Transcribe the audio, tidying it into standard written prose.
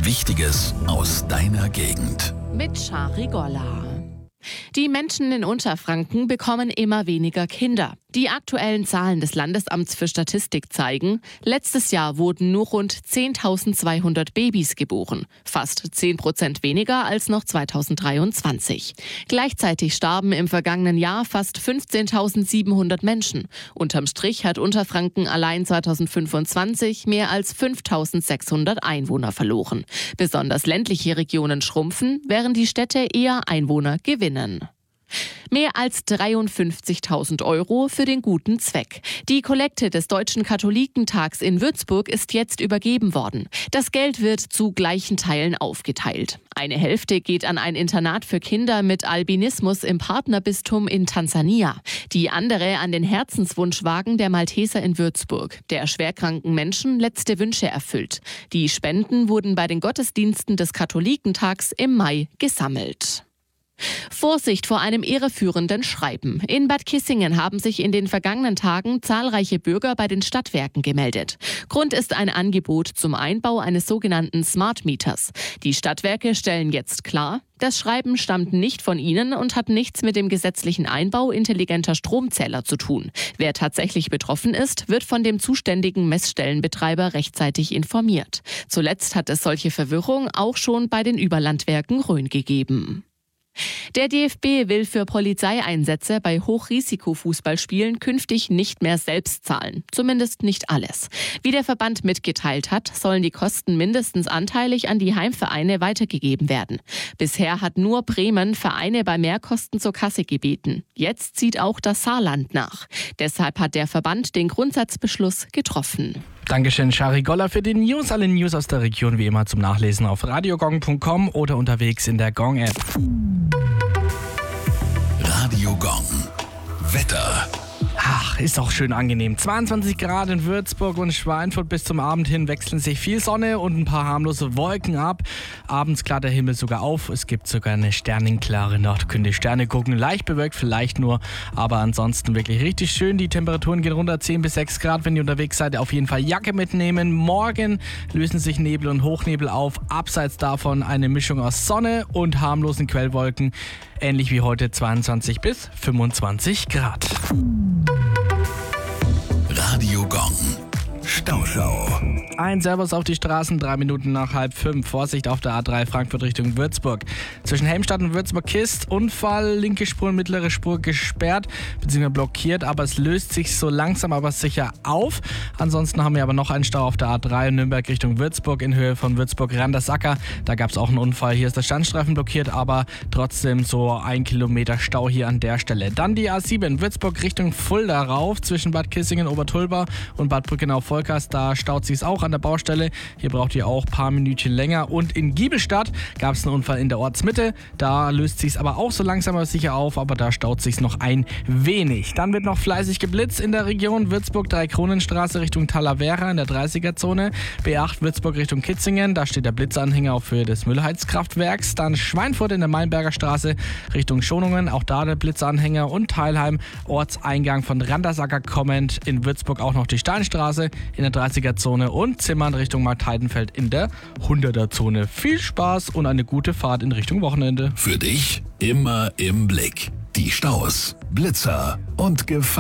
Wichtiges aus deiner Gegend. Mit Shari Golla. Die Menschen in Unterfranken bekommen immer weniger Kinder. Die aktuellen Zahlen des Landesamts für Statistik zeigen, letztes Jahr wurden nur rund 10.200 Babys geboren. Fast 10% weniger als noch 2023. Gleichzeitig starben im vergangenen Jahr fast 15.700 Menschen. Unterm Strich hat Unterfranken allein 2025 mehr als 5.600 Einwohner verloren. Besonders ländliche Regionen schrumpfen, während die Städte eher Einwohner gewinnen. Mehr als 53.000 € für den guten Zweck. Die Kollekte des Deutschen Katholikentags in Würzburg ist jetzt übergeben worden. Das Geld wird zu gleichen Teilen aufgeteilt. Eine Hälfte geht an ein Internat für Kinder mit Albinismus im Partnerbistum in Tansania. Die andere an den Herzenswunschwagen der Malteser in Würzburg, der schwerkranken Menschen letzte Wünsche erfüllt. Die Spenden wurden bei den Gottesdiensten des Katholikentags im Mai gesammelt. Vorsicht vor einem irreführenden Schreiben. In Bad Kissingen haben sich in den vergangenen Tagen zahlreiche Bürger bei den Stadtwerken gemeldet. Grund ist ein Angebot zum Einbau eines sogenannten Smart Meters. Die Stadtwerke stellen jetzt klar, das Schreiben stammt nicht von ihnen und hat nichts mit dem gesetzlichen Einbau intelligenter Stromzähler zu tun. Wer tatsächlich betroffen ist, wird von dem zuständigen Messstellenbetreiber rechtzeitig informiert. Zuletzt hat es solche Verwirrung auch schon bei den Überlandwerken Rhön gegeben. Der DFB will für Polizeieinsätze bei Hochrisikofußballspielen künftig nicht mehr selbst zahlen. Zumindest nicht alles. Wie der Verband mitgeteilt hat, sollen die Kosten mindestens anteilig an die Heimvereine weitergegeben werden. Bisher hat nur Bremen Vereine bei Mehrkosten zur Kasse gebeten. Jetzt zieht auch das Saarland nach. Deshalb hat der Verband den Grundsatzbeschluss getroffen. Dankeschön, Shari Golla, für die News. Alle News aus der Region wie immer zum Nachlesen auf radiogong.com oder unterwegs in der Gong-App. Radio Gong. Wetter. Ach, ist auch schön angenehm. 22 Grad in Würzburg und Schweinfurt. Bis zum Abend hin wechseln sich viel Sonne und ein paar harmlose Wolken ab. Abends klart der Himmel sogar auf. Es gibt sogar eine sternenklare Nacht. Könnt ihr Sterne gucken. Leicht bewölkt vielleicht nur, aber ansonsten wirklich richtig schön. Die Temperaturen gehen runter, 10 bis 6 Grad. Wenn ihr unterwegs seid, auf jeden Fall Jacke mitnehmen. Morgen lösen sich Nebel und Hochnebel auf. Abseits davon eine Mischung aus Sonne und harmlosen Quellwolken. Ähnlich wie heute 22 bis 25 Grad. Radio Gong. Stauschau. Ein Servus auf die Straßen, 3 Minuten nach 4:30. Vorsicht auf der A3 Frankfurt Richtung Würzburg. Zwischen Helmstadt und Würzburg-Kist, Unfall, linke Spur und mittlere Spur gesperrt bzw. blockiert, aber es löst sich so langsam aber sicher auf. Ansonsten haben wir aber noch einen Stau auf der A3 Nürnberg Richtung Würzburg in Höhe von Würzburg-Randersacker. Da gab es auch einen Unfall. Hier ist der Standstreifen blockiert, aber trotzdem so 1 Kilometer Stau hier an der Stelle. Dann die A7 Würzburg Richtung Fulda rauf zwischen Bad Kissingen, Obertulba und Bad Brückenau-Volkers. Da staut sich es auch an der Baustelle. Hier braucht ihr auch ein paar Minütchen länger. Und in Giebelstadt gab es einen Unfall in der Ortsmitte. Da löst sich es aber auch so langsam aber sicher auf, aber da staut sich noch ein wenig. Dann wird noch fleißig geblitzt in der Region Würzburg, Dreikronenstraße Richtung Talavera in der 30er-Zone. B8 Würzburg Richtung Kitzingen, da steht der Blitzanhänger auf Höhe des Müllheizkraftwerks. Dann Schweinfurt in der Meinberger Straße Richtung Schonungen, auch da der Blitzanhänger. Und Teilheim, Ortseingang von Randersacker kommend. In Würzburg auch noch die Steinstraße in der 30er-Zone und Zimmern Richtung Marktheidenfeld in der 100er-Zone. Viel Spaß und eine gute Fahrt in Richtung Wochenende. Für dich immer im Blick. Die Staus, Blitzer und Gefahr.